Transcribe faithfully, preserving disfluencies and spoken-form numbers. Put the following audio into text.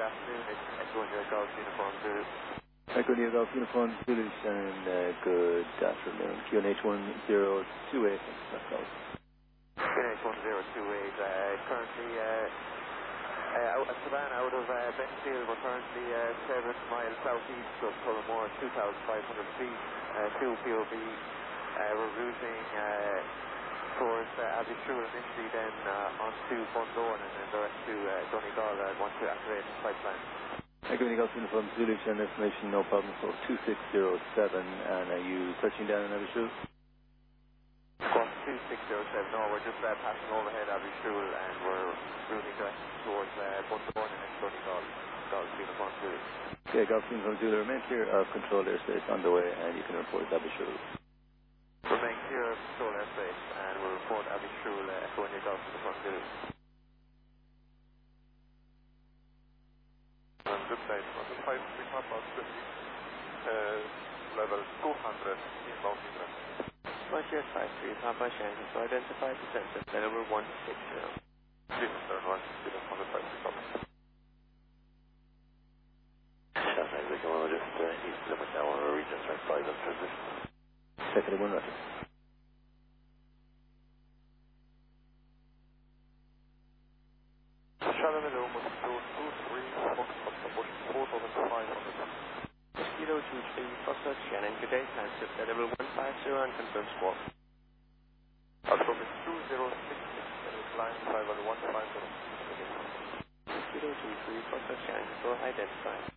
afternoon. It's Echo India Golf Uniform Zulu. Echo India Golf Uniform Zulu, Shannon, uh, good afternoon. Q N H one zero two eight, that's all. Q N H one zero two eight, uh, currently uh, uh, out at Savannah, out of uh, Benfield. We're currently uh, seven miles southeast of Tullamore, two thousand five hundred feet, uh, two P O V. Uh, we're routing uh, towards uh, Abbeystrule initially, then uh, on to Bundoran, and then direct to uh, Donegal. I want to activate the pipeline. Echo India Golf Uniform Zulu, Shannon, information, no problem, so two six zero seven, and are you touching down in Abbeystrule? Squawk two six zero seven, no, we're just uh, passing overhead Abbeystrule, and we're routing direct towards uh, Bundoran and then Donegal. Golf Uniform Zulu. Okay, Golf Uniform Zulu, remain clear of controlled airspace on the way, and you can report Abbeystrule. Remain clear of controlled airspace, and we'll report Abbeystrule, uh, Echo India Golf Uniform Zulu. And good night, on the five three Papa fifty, uh, level two hundred, inbound ingress. Roger, five three Papa Shannon, so identify descent at level one six zero. Please turn right, speed of one hundred five three Papa. Shannon, we can all just uh, east limit now on our region, right five and transition. Second one, right. Shannon, hello, Mosquito two three, Foxtrot, Bush four thousand five hundred. Mosquito two three, Foxtrot Shannon, good day, transit at level one five zero and confirm squawk. Alpha two zero six six, and it's line five one five zero. Mosquito two three, Foxtrot Shannon, control identified.